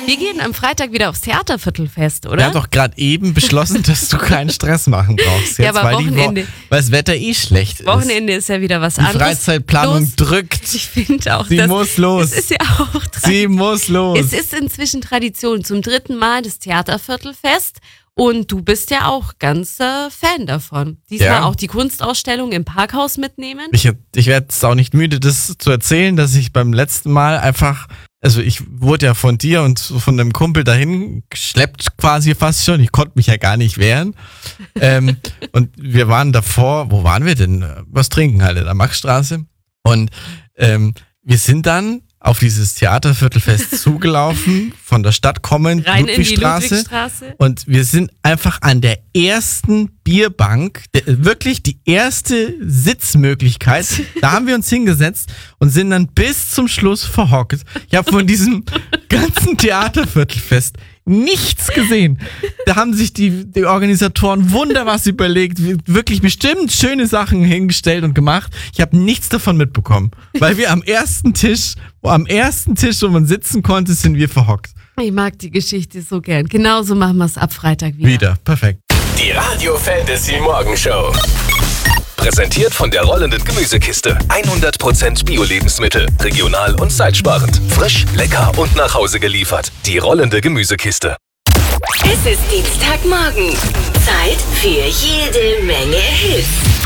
Wir gehen am Freitag wieder aufs Theaterviertelfest, oder? Wir haben doch gerade eben beschlossen, dass du keinen Stress machen brauchst. Ja, aber Wochenende. Weil das Wetter schlecht ist. Wochenende ist ja wieder was anderes. Die Freizeitplanung drückt. Ich finde auch, Sie muss los. Es ist ja auch Tradition. Sie muss los. Es ist inzwischen Tradition. Zum 3. Mal das Theaterviertelfest. Und du bist ja auch ganz Fan davon. Diesmal auch die Kunstausstellung im Parkhaus mitnehmen. Ich werde es auch nicht müde, das zu erzählen, dass ich beim letzten Mal einfach, also ich wurde ja von dir und von einem Kumpel dahin geschleppt quasi fast schon. Ich konnte mich ja gar nicht wehren. Und wir waren davor, wo waren wir denn? Was trinken halt in der Maxstraße. Und wir sind dann auf dieses Theaterviertelfest zugelaufen, von der Stadt kommend, rein in die Ludwigstraße. Ludwigstraße. Und wir sind einfach an der ersten Bierbank, wirklich die erste Sitzmöglichkeit, da haben wir uns hingesetzt und sind dann bis zum Schluss verhockt. Ich habe von diesem ganzen Theaterviertelfest nichts gesehen. Da haben sich die Organisatoren wunder was überlegt, wirklich bestimmt schöne Sachen hingestellt und gemacht. Ich habe nichts davon mitbekommen, weil wir am ersten Tisch, wo man sitzen konnte, sind wir verhockt. Ich mag die Geschichte so gern. Genauso machen wir es ab Freitag wieder. Wieder, perfekt. Die Radio Fantasy Morgenshow. Präsentiert von der rollenden Gemüsekiste. 100% Bio-Lebensmittel, regional und zeitsparend. Frisch, lecker und nach Hause geliefert. Die rollende Gemüsekiste. Es ist Dienstagmorgen. Zeit für jede Menge Hits.